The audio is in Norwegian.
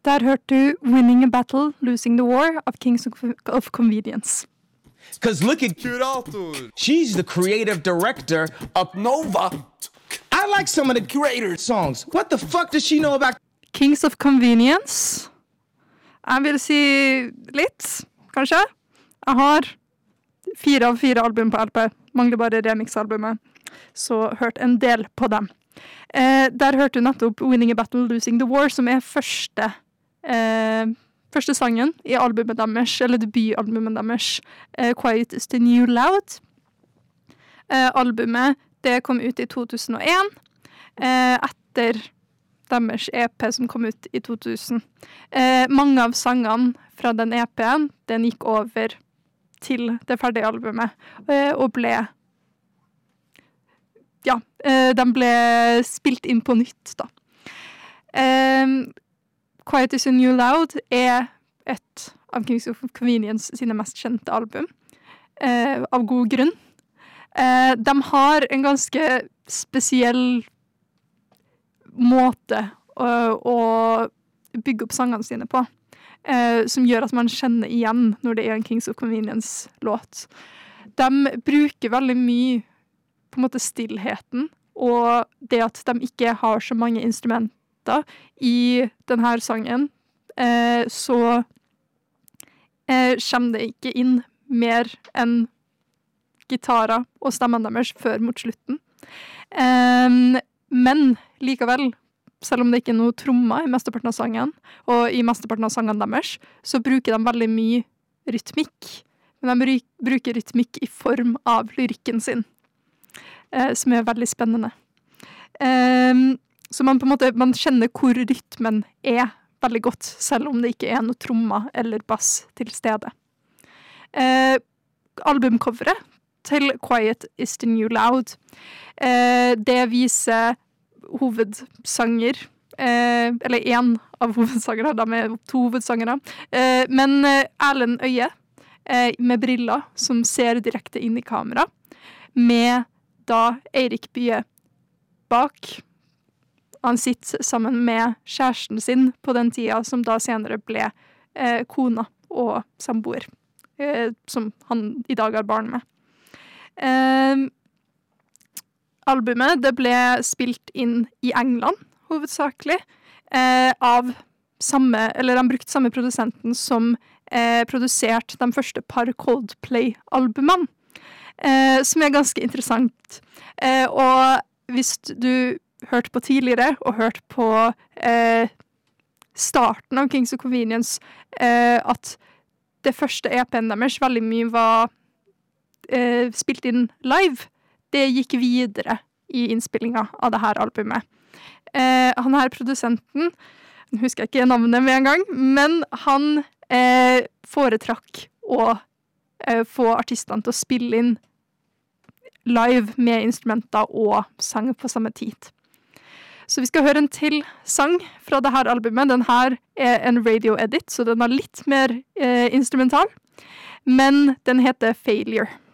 Der hørte du Winning a Battle, Losing the War av Kings of Convenience. Cause look at Curator. She's the creative director of Nova. I like some of the Curator songs. What the fuck does she know about Kings of Convenience? Jeg vil si litt, kanskje. Jeg har 4 av 4 album på LP. Mangler bare remix-albumet. Så hørt en del på dem. Der hørte du nettopp Winning a Battle, Losing the War, som første sangen i albumet deres, eller debutalbumet deres, Quiet is the New Loud. Albumet, det kom ut i 2001, etter deres EP som kom ut i 2000. Mange av sangene fra den EP'en, den gikk over til det ferdige albumet, og de ble spilt inn på nytt, da. Quiet is a New Loud et av Kings of Convenience sine mest kjente album, av god grunn. De har en ganske spesiell måte å bygge opp sangene sine på, som gjør at man kjenner igjen når det en Kings of Convenience-låt. De bruker veldig mye på en måte stillheten, og det at de ikke har så mange instrumenter i denne sangen, så kommer det ikke inn mer enn gitarer og stemmen deres før mot slutten. Men likevel, selv om det ikke noe trommer i mesteparten av sangen, og i mesteparten av sangene deres, så bruker de veldig mye rytmikk. Men de bruker rytmikk i form av lyrikken sin, som veldig spennende. Så man på en måte, man kjenner hvor rytmen veldig godt, selv om det ikke noe trommer eller bass til stede. Albumcoveret til Quiet is the New Loud, det viser hovedsanger, eller en av hovedsangere, de 2 hovedsangere, men Erlend Øye med briller som ser direkte inn i kamera, med da Eirik Bye bak. Han sitter sammen med kjæresten sin på den tida, som da senere ble kona og samboer, som han i dag har barn med. Albumet det ble spilt inn i England, hovedsakelig, av han brukte samme produsenten som produserte de første par Coldplay-albumene, som ganske interessant. Og hvis du hørte på tidligere, og hørte på starten av Kings of Convenience, at det første EP-en deres veldig mye var spilt inn live, det gikk videre i innspillingen av det her albumet. Han her produsenten, jeg husker ikke navnet med en gang, men han foretrakk å få artistene til å spille inn live med instrumenter og sang på samme tid. Så vi skal høre en til sang fra det her albumet. Den her en radio-edit, så den litt mer instrumental, men den heter Failure.